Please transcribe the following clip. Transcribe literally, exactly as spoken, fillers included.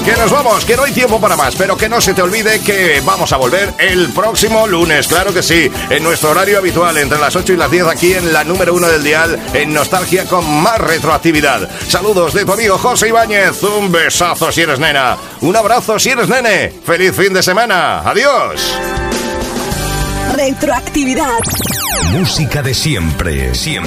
Que nos vamos, que no hay tiempo para más, pero que no se te olvide que vamos a volver el próximo lunes, claro que sí, en nuestro horario habitual, entre las ocho y las diez, aquí en la número uno del dial, en Nostalgia, con más retroactividad. Saludos de tu amigo José Ibáñez, un besazo si eres nena, un abrazo si eres nene, feliz fin de semana, adiós. Retroactividad. Música de siempre, siempre.